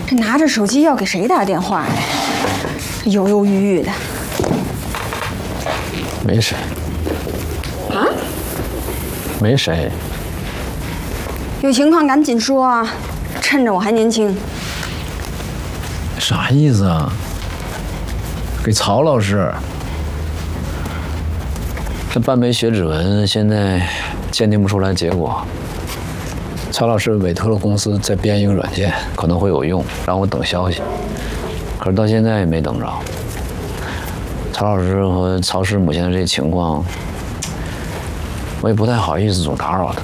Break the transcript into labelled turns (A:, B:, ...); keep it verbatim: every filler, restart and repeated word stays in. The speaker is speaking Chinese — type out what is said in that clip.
A: 这拿着手机要给谁打电话呀？犹犹豫豫的。
B: 没谁。
A: 啊？
B: 没谁。
A: 有情况赶紧说啊，趁着我还年轻。
B: 啥意思啊？给曹老师。这半枚血指纹现在鉴定不出来结果。曹老师委托了公司在编一个软件，可能会有用，让我等消息。可是到现在也没等着。曹老师和曹师母现在这情况，我也不太好意思总打扰他。